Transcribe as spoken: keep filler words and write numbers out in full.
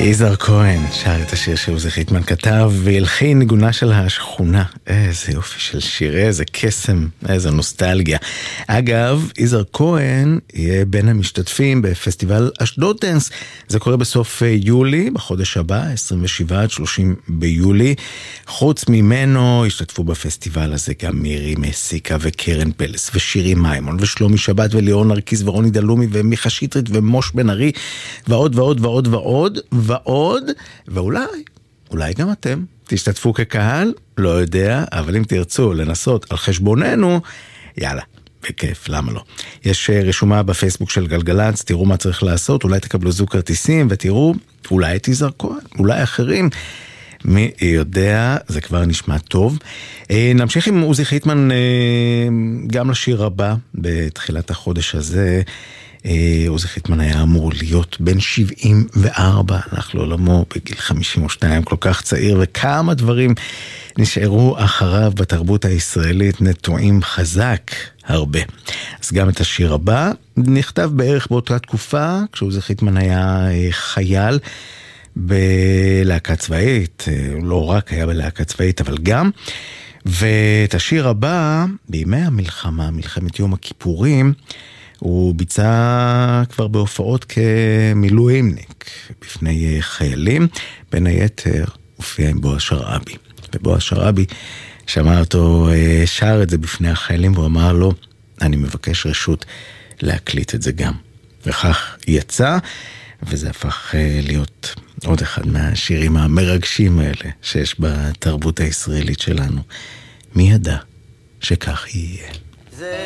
יזהר כהן שר את השיר שעוזי חיטמן כתב והלחין ניגונה של השכונה. איזה יופי של שיר, איזה קסם, איזה נוסטלגיה. אגב, יזהר כהן יהיה בין המשתתפים בפסטיבל אשדוד דנס. זה קורה בסוף יולי, בחודש הבא, עשרים ושבעה עד שלושים ביולי. חוץ ממנו השתתפו בפסטיבל הזה גם מירי מסיקה וקרן פלס ושירי מיימון ושלומי שבת וליאור נרקיס ורוני דלומי ומיכה שטרית ומוש בן ארי ועוד ועוד ועוד ועוד ועוד, ואולי, אולי גם אתם תשתתפו כקהל, לא יודע, אבל אם תרצו לנסות על חשבוננו, יאללה, בכיף, למה לא? יש רשומה בפייסבוק של גלגלצ, תראו מה צריך לעשות, אולי תקבלו זוג כרטיסים, ותראו, אולי תיזהר כהן, אולי אחרים, מי יודע, זה כבר נשמע טוב. נמשיך עם עוזי חיטמן גם לשיר הבא, בתחילת החודש הזה. עוזי חיטמן היה אמור להיות בן שבעים וארבע, הלך לעולמו בגיל חמישים ושתיים, כל כך צעיר, וכמה דברים נשארו אחריו בתרבות הישראלית, נטועים חזק הרבה. אז גם את השיר הבא נכתב בערך באותה תקופה, כשעוזי חיטמן היה חייל בלהקה צבאית, לא רק היה בלהקה צבאית, אבל גם, ואת השיר הבא, בימי המלחמה, מלחמת יום הכיפורים, הוא ביצע כבר בהופעות כמילואימניק בפני חיילים, בין היתר הופיע עם בועז שרעבי. ובועז שרעבי שמע אותו שר את זה בפני החיילים, והוא אמר לו, אני מבקש רשות להקליט את זה גם. וכך יצא, וזה הפך להיות עוד אחד מהשירים המרגשים האלה שיש בתרבות הישראלית שלנו. מי ידע שכך יהיה?